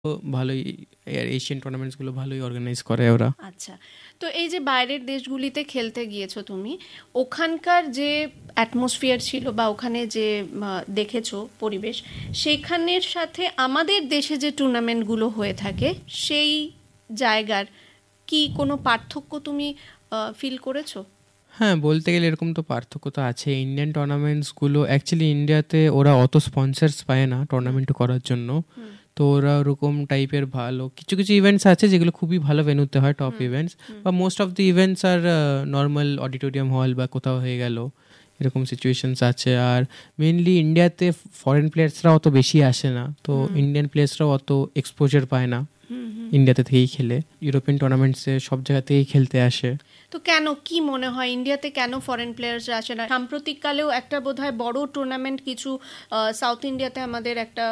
ভালোই এশিয়ান টুর্নামেন্টসগুলো ভালোই অর্গানাইজ করে ওরা। আচ্ছা, তো এই যে বাইরের দেশগুলিতে খেলতে গিয়েছো তুমি, ওখানকার যে অ্যাটমসফিয়ার ছিল বা ওখানে যে দেখেছো পরিবেশ, সেখানের সাথে আমাদের দেশে যে টুর্নামেন্টগুলো হয়ে থাকে সেই জায়গার কি কোনো পার্থক্য তুমি ফিল করেছো? হ্যাঁ, বলতে গেলে এরকম তো পার্থক্য তো আছে। ইন্ডিয়ান টুর্নামেন্টসগুলো অ্যাকচুয়ালি ইন্ডিয়াতে ওরা অত স্পন্সার্স পায় না টুর্নামেন্ট করার জন্য, তো ওরা ওরকম টাইপের ভালো কিছু কিছু ইভেন্টস আছে যেগুলো খুবই ভালো ভেন্যুতে হয়, টপ ইভেন্টস, বা most of the events R normal auditorium হল বা কোথাও হয়ে গেল, এরকম সিচুয়েশনস আছে। আর মেনলি ইন্ডিয়াতে ফরেন প্লেয়ার্সরা অত বেশি আসে না, তো ইন্ডিয়ান প্লেয়ার্সরাও অত এক্সপোজার পায় না ইন্ডিয়াতে থেকেই খেলে। ইউরোপিয়ান টুর্নামেন্টসে সব জায়গা থেকেই খেলতে আসে। তো কেন, কি মনে হয় ইন্ডিয়াতে কেন ফরেন প্লেয়ার্সরা আসে না? সাম্প্রতিককালেও একটা বোধহয় বড় টুর্নামেন্ট কিছু সাউথ ইন্ডিয়াতে আমাদের একটা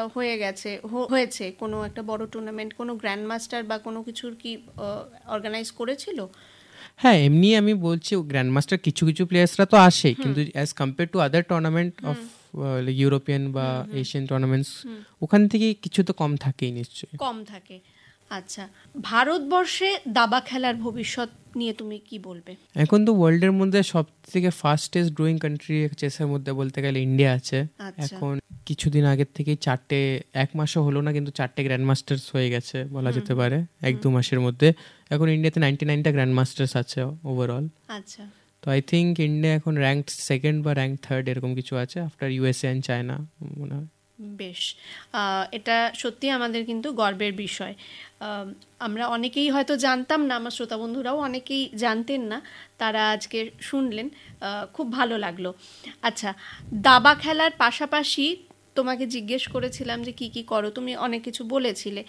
হয়েছে কোনো একটা বড় টুর্নামেন্ট, কোনো গ্র্যান্ড মাস্টার বা কোনো কিছুর কি অর্গানাইজ করেছিল? হ্যাঁ, এমনি আমি বলছি গ্র্যান্ড মাস্টার কিছু কিছু প্লেয়ার্সরা তো আসে, কিন্তু as compare to other tournament of European বা এশিয়ান টুর্নামেন্টস, ওখান থেকে কিছু তো কম থাকেই, নিশ্চয়ই কম থাকে। আচ্ছা, ভারতবর্ষে দাবা খেলার ভবিষ্যৎ নিয়ে তুমি কি বলবে? এখন তো ওয়ার্ল্ডের মধ্যে সব থেকে ফাস্টেস্ট গ্রোয়িং কান্ট্রি চেসের মধ্যে বলতে গেলে ইন্ডিয়া আছে। এখন কিছুদিন আগের থেকেই এক মাসও হলো না, কিন্তু 4টে গ্র্যান্ড মাস্টার্স হয়ে গেছে বলা যেতে পারে 1-2 মাসের মধ্যে। এখন ইন্ডিয়াতে 99টা গ্র্যান্ড মাস্টার্স আছে ওভারঅল। আচ্ছা, তো আই থিঙ্ক ইন্ডিয়া এখন র্যাঙ্কড সেকেন্ড বা র্যাঙ্ক থার্ড এরকম কিছু আছে, আফটার ইউএসএ অ্যান্ড চায়না মনে হয়। বেশ, এটা সত্যি আমাদের কিন্তু গর্বের বিষয়। আমরা অনেকেই হয়তো জানতাম না, আমার শ্রোতা বন্ধুরাও অনেকেই জানতেন না, তারা আজকে শুনলেন, খুব ভালো লাগলো। আচ্ছা, দাবা খেলার পাশাপাশি তোমাকে জিজ্ঞেস করেছিলাম যে কি কি করো, তুমি অনেক কিছু বলেছিলে।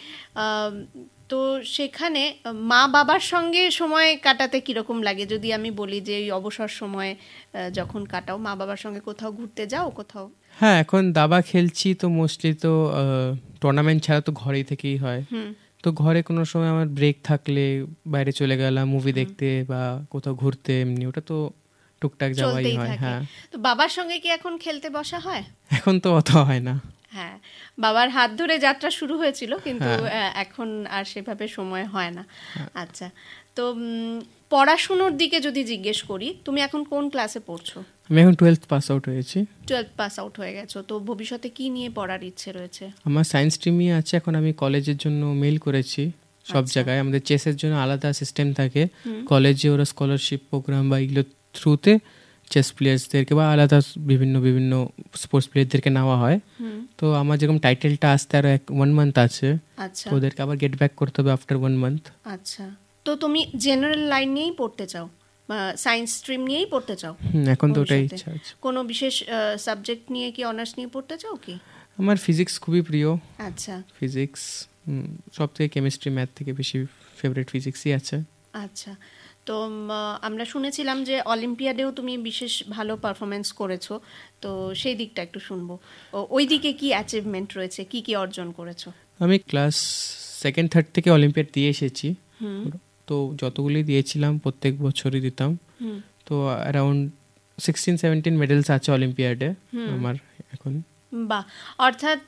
তো সেখানে মা বাবার সঙ্গে সময় কাটাতে কীরকম লাগে? যদি আমি বলি যে এই অবসর সময় যখন কাটাও, মা বাবার সঙ্গে কোথাও ঘুরতে যাও কোথাও? হ্যাঁ, এখন দাবা খেলছি তো মোস্টলি তো টুর্নামেন্ট ছাড়া তো ঘরেই থেকেই হয়। তো ঘরে কোনো সময় আমার ব্রেক থাকলে বাইরে চলে গেলাম মুভি দেখতে বা কোথাও ঘুরতে, এমনি ওটা তো টুকটাক যাওয়াই হয়। হ্যাঁ, তো বাবার সঙ্গে কি এখন খেলতে বসা হয়? এখন তো অত হয় না। হ্যাঁ, বাবার হাত ধরে যাত্রা শুরু হয়েছিল, কিন্তু এখন আর সেভাবে সময় হয় না। আচ্ছা, তো পড়াশুনোর দিকে যদি জিজ্ঞেস করি, তুমি এখন কোন ক্লাসে পড়ছো? আমি এখন 12th পাস আউট হয়েছি। 12th পাস আউট হয়ে গেছো, তো ভবিষ্যতে কি নিয়ে পড়ার ইচ্ছে রয়েছে? আমার সায়েন্স স্ট্রিমই আছে। এখন আমি কলেজের জন্য মেল করেছি সব জায়গায়। আমাদের চেসের জন্য আলাদা সিস্টেম থাকে কলেজে, ওরা স্কলারশিপ প্রোগ্রাম বা এগুলো থ্রুতে চেস প্লেয়ার্সদেরকে বা আলাদা বিভিন্ন বিভিন্ন স্পোর্টস প্লেয়ারদেরকে নেওয়া হয়। তো আমার যেরকম টাইটেলটা আসতে আরো 1 মান্থ আছে, ওদেরকে আবার গেট ব্যাক করতে হবে আফটার 1 মান্থ। আচ্ছা, তো তুমি জেনারেল লাইন নিয়েই পড়তে চাও, সায়েন্স স্ট্রিম নিয়েই পড়তে চাও? এখন তো ওটাই ইচ্ছা আছে। কোনো বিশেষ সাবজেক্ট নিয়ে কি অনার্স নিয়ে পড়তে চাও কি? আমার ফিজিক্স খুবই প্রিয়। আচ্ছা, ফিজিক্স সব থেকে কেমিস্ট্রি ম্যাথ থেকে বেশি ফেভারিট ফিজিক্সই আছে। আচ্ছা, তো আমরা শুনেছিলাম যে অলিম্পিয়াডেও তুমি বিশেষ ভালো পারফরমেন্স করেছো, তো সেই দিকটা একটু শুনবো। ওই দিকে কি অ্যাচিভমেন্ট রয়েছে, কি কি অর্জন করেছো? আমি ক্লাস 2nd 3rd থেকে অলিম্পিয়াড দিয়ে এসেছি। তো যতগুলি দিয়েছিলাম প্রত্যেক বছরই দিতাম। তো অ্যারাউন্ড 16-17 মেডেলস আছে অলিম্পিয়াডে আমার এখন। বাহ, অর্থাৎ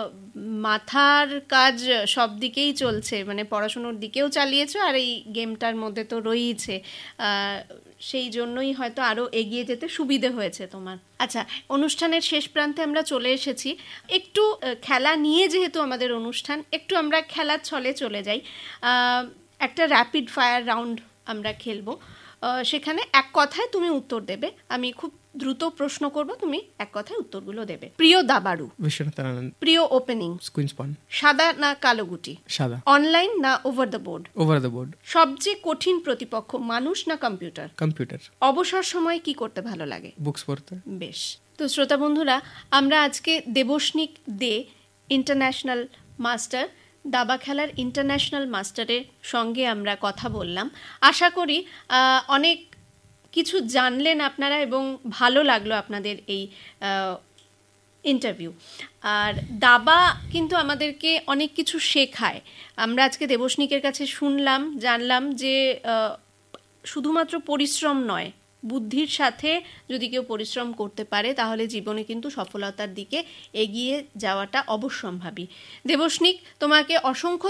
মাথার কাজ সব দিকেই চলছে, মানে পড়াশুনোর দিকেও চালিয়েছো আর এই গেমটার মধ্যে তো রয়েছে, সেই জন্যই হয়তো আরও এগিয়ে যেতে সুবিধে হয়েছে তোমার। আচ্ছা, অনুষ্ঠানের শেষ প্রান্তে আমরা চলে এসেছি। একটু খেলা নিয়ে যেহেতু আমাদের অনুষ্ঠান, একটু আমরা খেলার ছলে চলে যাই। একটা র্যাপিড ফায়ার রাউন্ড আমরা খেলবো, সেখানে এক কথায় তুমি উত্তর দেবে। আমি খুব দ্রুত প্রশ্ন করব, তুমি এক কথায় উত্তরগুলো দেবে। প্রিয় দাবাড়ু? বিশ্বনাথ আনন্দ। প্রিয় ওপেনিং? কুইন্স পন। সাদা না কালো গুটি? সাদা। অনলাইন না over the board? Over the board. সবচেয়ে কঠিন প্রতিপক্ষ মানুষ না কম্পিউটার? কম্পিউটার। অবসর সময় কি করতে ভালো লাগে? বুকস পড়তে। বেশ, তো শ্রোতা বন্ধুরা, আমরা আজকে দেবস্নিক দে, ইন্টারন্যাশনাল মাস্টার, দাবা খেলার ইন্টারন্যাশনাল মাস্টারের সঙ্গে আমরা কথা বললাম। আশা করি অনেক কিছু জানলেন আপনারা এবং ভালো লাগলো আপনাদের এই ইন্টারভিউ। আর দাবা কিন্তু আমাদেরকে অনেক কিছু শেখায়। আমরা আজকে দেবস্নিকের কাছে শুনলাম, জানলাম যে শুধুমাত্র পরিশ্রম নয়, বুদ্ধির সাথে যদি কেউ পরিশ্রম করতে পারে তাহলে জীবনে কিন্তু সফলতার দিকে এগিয়ে যাওয়াটা অবশ্যম্ভাবী। দেবস্নিক, তোমাকে অসংখ্য